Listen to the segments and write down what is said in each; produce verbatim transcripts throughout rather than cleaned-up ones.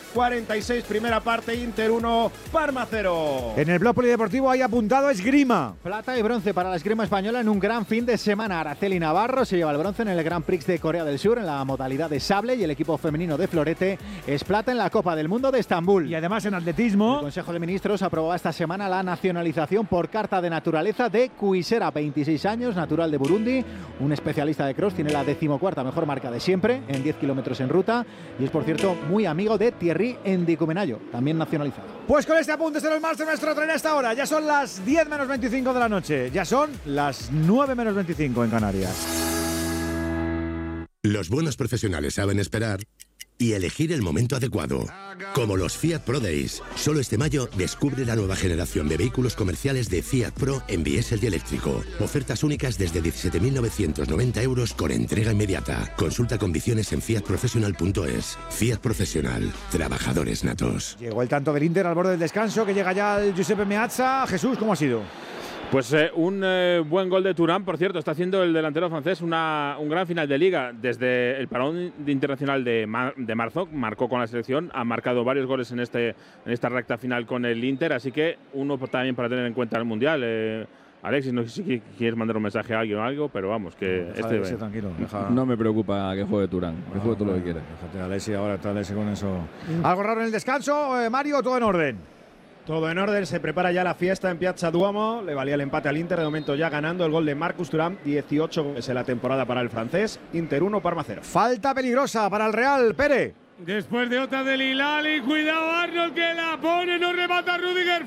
cuarenta y seis primera parte, Inter uno, Parma cero. En el blog polideportivo hay apuntado esgrima. Plata y bronce para la esgrima española en un gran fin de semana. Araceli Navarro se lleva el bronce en el Grand Prix de Corea del Sur en la modalidad de sable y el equipo femenino de florete es plata en la Copa del Mundo de Estambul. Y además en atletismo, el Consejo de Ministros aprobó esta semana la nacionalización por carta de naturaleza de Kuisera, veintiséis años, natural de Burundi, un especialista de cross, tiene la decimocuarta mejor marca de siempre en diez kilómetros en ruta y es, por cierto, muy amigo de Thierry Ndicumenayo, también nacionalizado. Pues con este apunte se nos marcha nuestro tren hasta ahora. Ya son las diez menos veinticinco de la noche, ya son las nueve menos veinticinco en Canarias. Los buenos profesionales saben esperar y elegir el momento adecuado. Como los Fiat Pro Days. Solo este mayo descubre la nueva generación de vehículos comerciales de Fiat Pro en diésel y eléctrico. Ofertas únicas desde diecisiete mil novecientos noventa euros con entrega inmediata. Consulta condiciones en fiat professional punto es. Fiat Profesional. Trabajadores natos. Llegó el tanto del Inter al borde del descanso, que llega ya el Giuseppe Meazza. Jesús, ¿cómo ha sido? Pues eh, un eh, buen gol de Thuram, por cierto, está haciendo el delantero francés una, un gran final de Liga. Desde el parón de internacional de, mar, de marzo, marcó con la selección, ha marcado varios goles en, este, en esta recta final con el Inter, así que uno también para tener en cuenta el Mundial. Eh, Alexis, no sé si quieres mandar un mensaje a alguien o algo, pero vamos, que no, deja este… tranquilo, deja... No me preocupa que juegue Thuram, que juegue todo lo que quiera. Déjate, Alexis, ahora está Alexis con eso. ¿Algo raro en el descanso, eh, Mario? ¿Todo en orden? Todo en orden, se prepara ya la fiesta en Piazza Duomo. Le valía el empate al Inter, de momento ya ganando el gol de Marcus Thuram, dieciocho goles en la temporada para el francés. Inter uno, Parma cero. Falta peligrosa para el Real, Pere. Después de otra del Hilali, cuidado Arnold que la pone, no remata Rüdiger,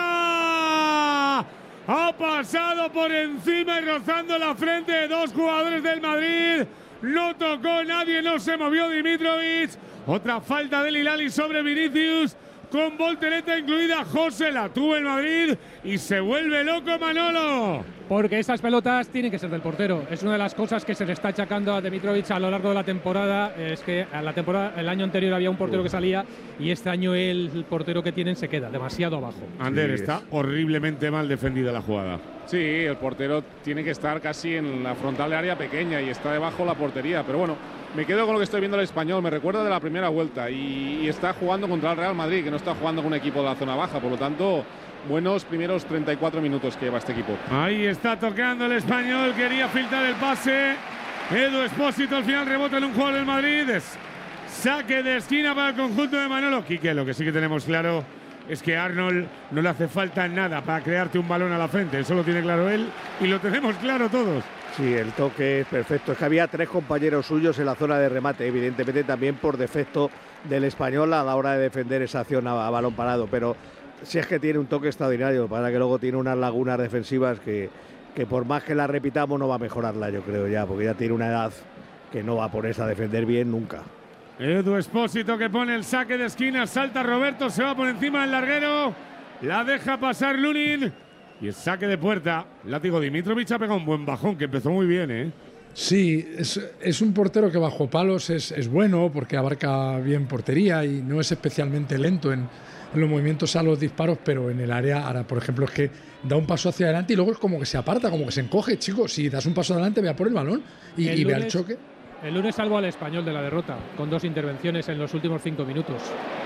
fuera. Ha pasado por encima y rozando la frente de dos jugadores del Madrid. No tocó nadie, no se movió Dimitrovic. Otra falta del Hilali sobre Vinicius. Con voltereta incluida, José la tuvo el Madrid y se vuelve loco Manolo. Porque esas pelotas tienen que ser del portero. Es una de las cosas que se le está achacando a Dimitrovic a lo largo de la temporada. Es que a la temporada, el año anterior había un portero que salía y este año el, el portero que tienen se queda demasiado abajo. Ander, sí, está horriblemente mal defendida la jugada. Sí, el portero tiene que estar casi en la frontal de área pequeña y está debajo la portería. Pero bueno, me quedo con lo que estoy viendo el Español. Me recuerda de la primera vuelta y, y está jugando contra el Real Madrid, que no está jugando con un equipo de la zona baja. Por lo tanto, buenos primeros treinta y cuatro minutos que lleva este equipo. Ahí está tocando el Español, quería filtrar el pase. Edu Espósito al final rebota en un jugador del Madrid. Es saque de esquina para el conjunto de Manolo. Quique, lo que sí que tenemos claro es que a Arnold no le hace falta nada para crearte un balón a la frente. Eso lo tiene claro él y lo tenemos claro todos. Sí, el toque es perfecto. Es que había tres compañeros suyos en la zona de remate, evidentemente también por defecto del Español a la hora de defender esa acción a, a balón parado. Pero si es que tiene un toque extraordinario, para que luego tiene unas lagunas defensivas que, que por más que la repitamos no va a mejorarla, yo creo ya, porque ya tiene una edad que no va a ponerse a defender bien nunca. Edu Espósito que pone el saque de esquina, salta Roberto, se va por encima del larguero, la deja pasar Lunin y el saque de puerta. Látigo Dimitrovic ha pegado un buen bajón, que empezó muy bien, ¿eh? Sí, es, es un portero que bajo palos es, es bueno porque abarca bien portería y no es especialmente lento en, en los movimientos a los disparos, pero en el área, ahora por ejemplo, es que da un paso hacia adelante y luego es como que se aparta, como que se encoge, chicos. Si das un paso adelante, vea por el balón y, el y lunes, vea el choque. El lunes salvo al Español de la derrota, con dos intervenciones en los últimos cinco minutos.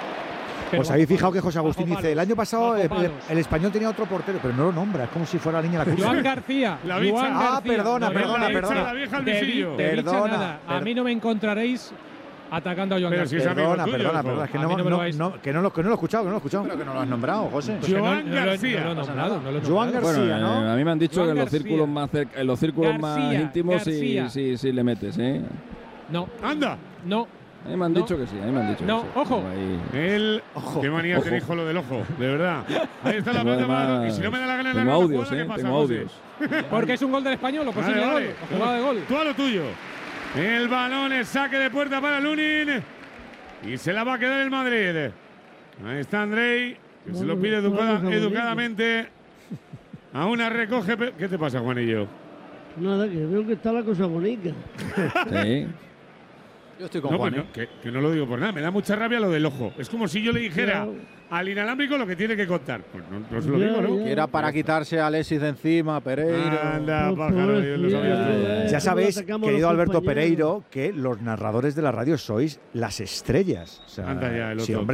Pero ¿Os habéis fijado que José Agustín dice, el año pasado el, palos. el Español tenía otro portero, pero no lo nombra, es como si fuera la niña de la cruz? Juan García. La Juan bicha. García. Ah, perdona, No, perdona, la perdona. La vieja al De, visillo. de bicha Perdona, nada. A per- mí no me encontraréis atacando a Joan Pero García. si es amigo Perdona, tuyo, perdona, hijo. perdona, es que A no, mí no me no, lo vais- no, que no lo, que no lo he escuchado, que no lo he escuchado. Pero que no lo has nombrado, José. Pues que no- Joan no lo he- García. No lo he nombrado, no lo he Joan nombrado. García. Bueno, ¿no? eh, a mí me han dicho Juan que en los García. círculos más cerca, en los círculos más García, íntimos sí, García. sí, sí le metes, ¿eh? No, Anda. no. A mí me han No. dicho que sí, a mí me han dicho No, que sí. ojo. Ahí. El… Ojo. Qué manía Ojo. tenéis con lo del ojo, de verdad. Ahí está la Tengo pelota para… además- Y si no me da la gana en la tengo ronda audios, jugada, ¿eh? ¿qué pasa, Tengo José? audios. Porque es un gol del Español, o posible Vale, vale. gol, o jugada de gol. Tú a lo tuyo. El balón es saque de puerta para Lunin. Y se la va a quedar el Madrid. Ahí está Andrei, que se lo pide educada- educadamente. A una recoge… pe- ¿Qué te pasa, Juanillo? Nada, que veo que está la cosa bonita. Sí. Yo estoy con No, Juan. pues no, que, que no lo digo por nada. Me da mucha rabia lo del ojo. Es como si yo le dijera Claro. al inalámbrico lo que tiene que contar. Pues no, no se lo Ya, digo, ¿no? ya. Que era para quitarse a Alexis de encima, Pereiro. Anda, No, pájaro, pues, yo lo sabía ya, todo. ya. Ya sabéis, Atacamos a querido los Alberto compañeros. Pereiro, que los narradores de la radio sois las estrellas. O sea, Anda ya, el sí, otro. hombre,